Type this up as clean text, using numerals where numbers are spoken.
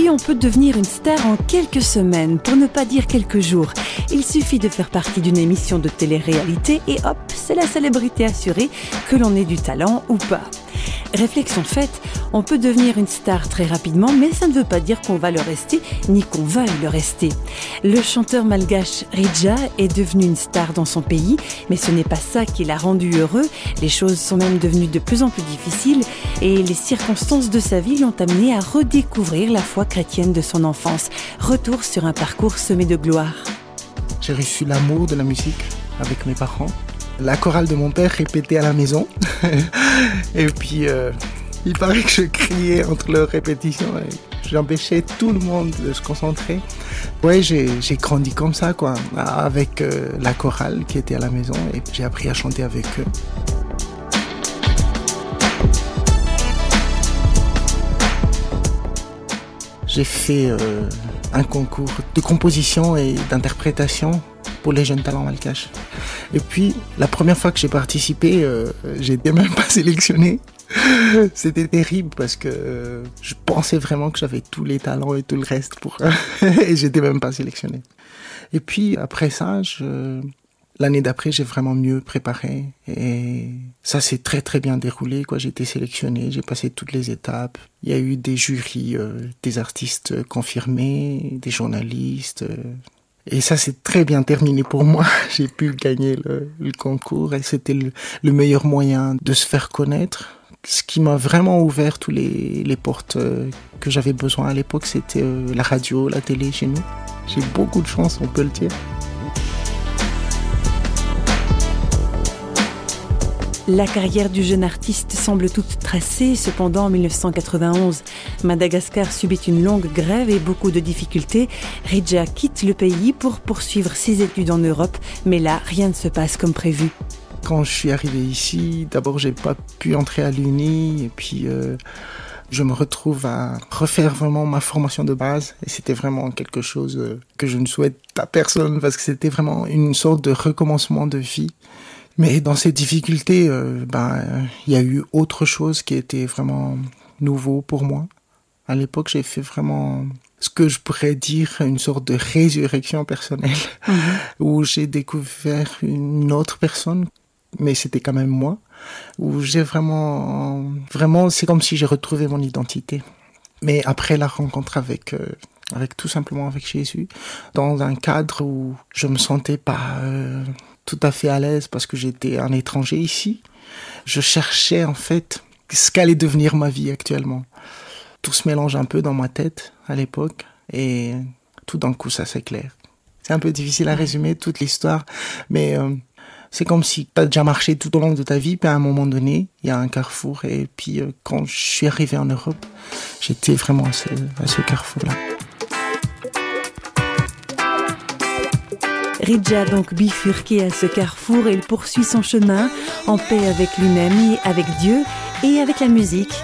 Aujourd'hui, on peut devenir une star en quelques semaines, pour ne pas dire quelques jours. Il suffit de faire partie d'une émission de télé-réalité et hop, c'est la célébrité assurée, que l'on ait du talent ou pas. Réflexion faite, on peut devenir une star très rapidement, mais ça ne veut pas dire qu'on va le rester, ni qu'on veuille le rester. Le chanteur malgache Ridja est devenu une star dans son pays, mais ce n'est pas ça qui l'a rendu heureux. Les choses sont même devenues de plus en plus difficiles et les circonstances de sa vie l'ont amené à redécouvrir la foi chrétienne de son enfance. Retour sur un parcours semé de gloire. J'ai reçu l'amour de la musique avec mes parents. La chorale de mon père répétait à la maison. Et puis, il paraît que je criais entre leurs répétitions. Et j'empêchais tout le monde de se concentrer. Ouais, j'ai grandi comme ça, quoi, avec la chorale qui était à la maison. Et j'ai appris à chanter avec eux. J'ai fait un concours de composition et d'interprétation pour les jeunes talents malgaches. Et puis, la première fois que j'ai participé, j'étais même pas sélectionné. C'était terrible parce que je pensais vraiment que j'avais tous les talents et tout le reste et j'étais même pas sélectionné. Et puis, après ça, l'année d'après, j'ai vraiment mieux préparé et ça s'est très très bien déroulé, quoi. J'ai été sélectionné, j'ai passé toutes les étapes. Il y a eu des jurys, des artistes confirmés, des journalistes. Et ça s'est très bien terminé pour moi. J'ai pu gagner le concours et c'était le meilleur moyen de se faire connaître. Ce qui m'a vraiment ouvert tous les portes que j'avais besoin à l'époque, c'était la radio, la télé chez nous. J'ai beaucoup de chance, on peut le dire. La carrière du jeune artiste semble toute tracée. Cependant, en 1991, Madagascar subit une longue grève et beaucoup de difficultés. Ridja quitte le pays pour poursuivre ses études en Europe, mais là, rien ne se passe comme prévu. Quand je suis arrivé ici, d'abord, j'ai pas pu entrer à l'Uni et puis je me retrouve à refaire vraiment ma formation de base et c'était vraiment quelque chose que je ne souhaite à personne parce que c'était vraiment une sorte de recommencement de vie. Mais dans ces difficultés, il y a eu autre chose qui était vraiment nouveau pour moi. À l'époque, j'ai fait vraiment ce que je pourrais dire une sorte de résurrection personnelle, où j'ai découvert une autre personne, mais c'était quand même moi, où j'ai vraiment, c'est comme si j'ai retrouvé mon identité. Mais après la rencontre avec tout simplement avec Jésus, dans un cadre où je me sentais pas tout à fait à l'aise parce que j'étais un étranger ici. Je cherchais en fait ce qu'allait devenir ma vie actuellement. Tout se mélange un peu dans ma tête à l'époque et tout d'un coup ça s'éclaire. C'est un peu difficile à résumer toute l'histoire, mais c'est comme si tu as déjà marché tout au long de ta vie, puis à un moment donné, il y a un carrefour et puis quand je suis arrivé en Europe, j'étais vraiment à ce carrefour-là. Ridja a donc bifurqué à ce carrefour et il poursuit son chemin en paix avec lui-même et avec Dieu et avec la musique